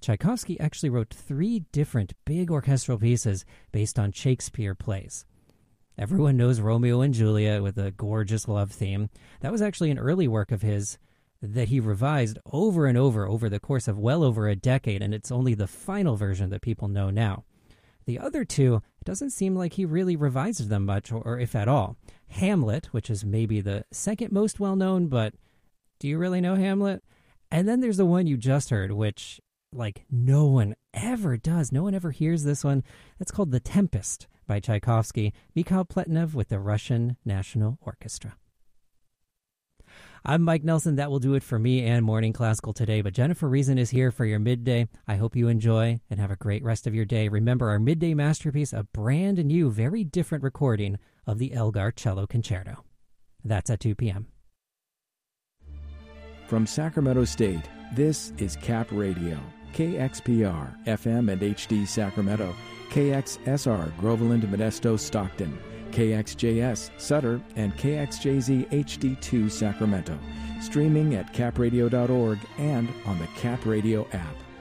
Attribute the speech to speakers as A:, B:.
A: Tchaikovsky actually wrote 3 different big orchestral pieces based on Shakespeare plays. Everyone knows Romeo and Juliet with a gorgeous love theme. That was actually an early work of his that he revised over and over the course of well over a decade, and it's only the final version that people know now. The other 2, it doesn't seem like he really revised them much, or if at all. Hamlet, which is maybe the second most well-known, but do you really know Hamlet? And then there's the one you just heard, which, no one ever does. No one ever hears this one. That's called The Tempest by Tchaikovsky, Mikhail Pletnev with the Russian National Orchestra. I'm Mike Nelson. That will do it for me and Morning Classical today, but Jennifer Reason is here for your midday. I hope you enjoy and have a great rest of your day. Remember, our midday masterpiece, a brand new, very different recording of the Elgar Cello Concerto. That's at 2 p.m.
B: From Sacramento State, this is Cap Radio, KXPR, FM and HD Sacramento, KXSR, Groveland, Modesto, Stockton, KXJS, Sutter, and KXJZ HD2 Sacramento. Streaming at capradio.org and on the Cap Radio app.